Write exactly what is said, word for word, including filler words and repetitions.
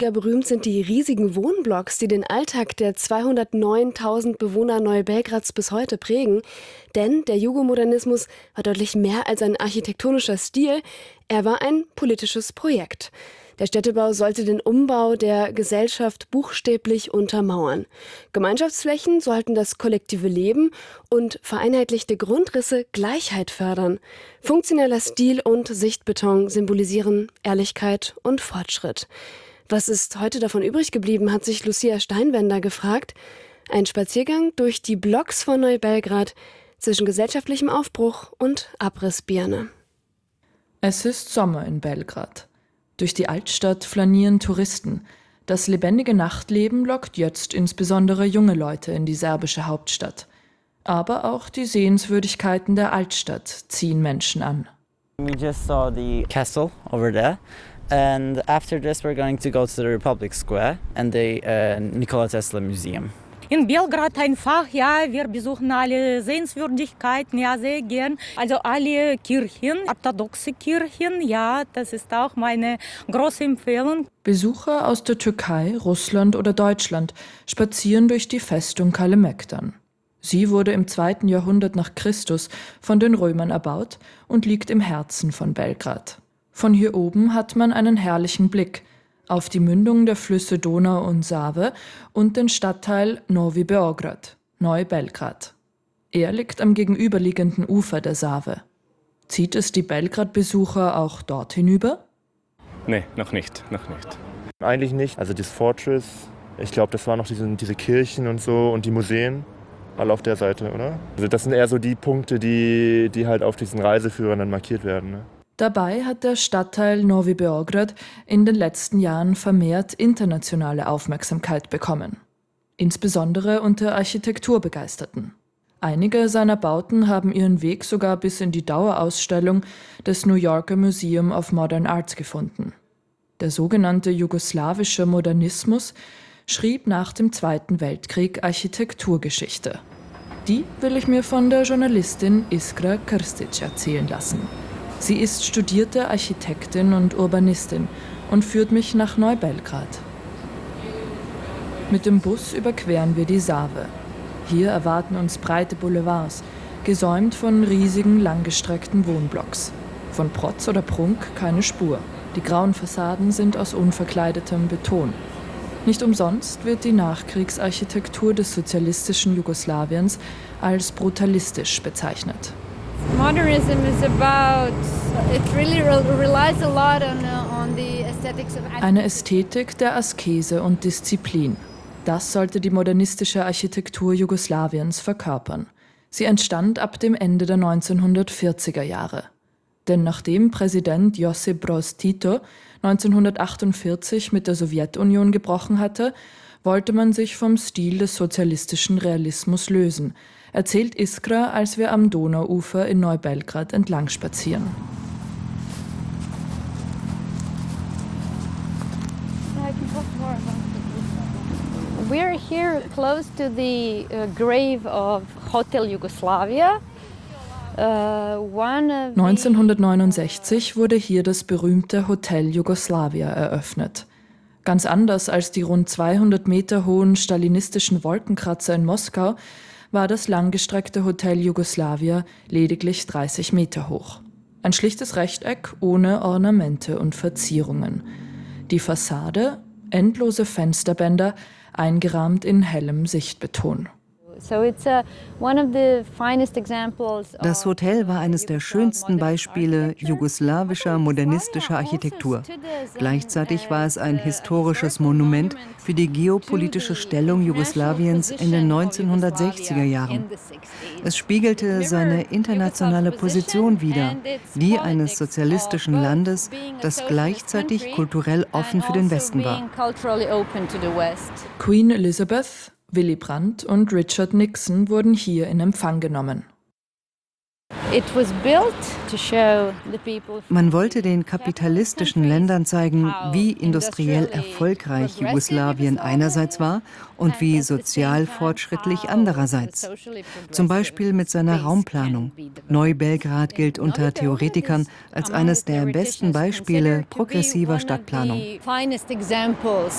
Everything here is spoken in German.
Ja, berühmt sind die riesigen Wohnblocks, die den Alltag der zweihundertneuntausend Bewohner Neubelgrads bis heute prägen. Denn der Jugomodernismus war deutlich mehr als ein architektonischer Stil, er war ein politisches Projekt. Der Städtebau sollte den Umbau der Gesellschaft buchstäblich untermauern. Gemeinschaftsflächen sollten das kollektive Leben und vereinheitlichte Grundrisse Gleichheit fördern. Funktioneller Stil und Sichtbeton symbolisieren Ehrlichkeit und Fortschritt. Was ist heute davon übrig geblieben, hat sich Lucia Steinwender gefragt. Ein Spaziergang durch die Blocks von Neubelgrad zwischen gesellschaftlichem Aufbruch und Abrissbirne. Es ist Sommer in Belgrad. Durch die Altstadt flanieren Touristen. Das lebendige Nachtleben lockt jetzt insbesondere junge Leute in die serbische Hauptstadt. Aber auch die Sehenswürdigkeiten der Altstadt ziehen Menschen an. We just saw the castle over there. And after this we're going to go to the Republic Square and the uh, Nikola Tesla Museum. In Belgrad einfach, ja, wir besuchen alle Sehenswürdigkeiten, ja, sehr gern. Also alle Kirchen, orthodoxe Kirchen, ja, das ist auch meine große Empfehlung. Besucher aus der Türkei, Russland oder Deutschland spazieren durch die Festung Kalemegdan. Sie wurde im zweiten Jahrhundert nach Christus von den Römern erbaut und liegt im Herzen von Belgrad. Von hier oben hat man einen herrlichen Blick auf die Mündung der Flüsse Donau und Save und den Stadtteil Novi Beograd, Neubelgrad. Er liegt am gegenüberliegenden Ufer der Save. Zieht es die Belgrad-Besucher auch dort hinüber? Nee, noch nicht, noch nicht. Eigentlich nicht. Also das Fortress, ich glaube, das waren noch diese, diese Kirchen und so und die Museen. Alle auf der Seite, oder? Also das sind eher so die Punkte, die, die halt auf diesen Reiseführern dann markiert werden, ne? Dabei hat der Stadtteil Novi Beograd in den letzten Jahren vermehrt internationale Aufmerksamkeit bekommen. Insbesondere unter Architekturbegeisterten. Einige seiner Bauten haben ihren Weg sogar bis in die Dauerausstellung des New Yorker Museum of Modern Art gefunden. Der sogenannte jugoslawische Modernismus schrieb nach dem Zweiten Weltkrieg Architekturgeschichte. Die will ich mir von der Journalistin Iskra Krstic erzählen lassen. Sie ist studierte Architektin und Urbanistin und führt mich nach Neubelgrad. Mit dem Bus überqueren wir die Save. Hier erwarten uns breite Boulevards, gesäumt von riesigen, langgestreckten Wohnblocks. Von Protz oder Prunk keine Spur. Die grauen Fassaden sind aus unverkleidetem Beton. Nicht umsonst wird die Nachkriegsarchitektur des sozialistischen Jugoslawiens als brutalistisch bezeichnet. Modernism is about, it really relies a lot on, on the aesthetics of... Eine Ästhetik der Askese und Disziplin. Das sollte die modernistische Architektur Jugoslawiens verkörpern. Sie entstand ab dem Ende der neunzehnhundertvierziger Jahre. Denn nachdem Präsident Josip Broz Tito neunzehnhundertachtundvierzig mit der Sowjetunion gebrochen hatte, wollte man sich vom Stil des sozialistischen Realismus lösen, erzählt Iskra, als wir am Donauufer in Neubelgrad entlang spazieren. We're here close to the uh, grave of Hotel Yugoslavia. Uh, neunzehnhundertneunundsechzig wurde hier das berühmte Hotel Jugoslavia eröffnet. Ganz anders als die rund zweihundert Meter hohen stalinistischen Wolkenkratzer in Moskau war das langgestreckte Hotel Jugoslavia lediglich dreißig Meter hoch. Ein schlichtes Rechteck ohne Ornamente und Verzierungen. Die Fassade, endlose Fensterbänder, eingerahmt in hellem Sichtbeton. Das Hotel war eines der schönsten Beispiele jugoslawischer modernistischer Architektur. Gleichzeitig war es ein historisches Monument für die geopolitische Stellung Jugoslawiens in den neunzehnhundertsechziger Jahren. Es spiegelte seine internationale Position wider, die eines sozialistischen Landes, das gleichzeitig kulturell offen für den Westen war. Queen Elizabeth, Willy Brandt und Richard Nixon wurden hier in Empfang genommen. Man wollte den kapitalistischen Ländern zeigen, wie industriell erfolgreich Jugoslawien einerseits war und wie sozial fortschrittlich andererseits. Zum Beispiel mit seiner Raumplanung. Neubelgrad gilt unter Theoretikern als eines der besten Beispiele progressiver Stadtplanung.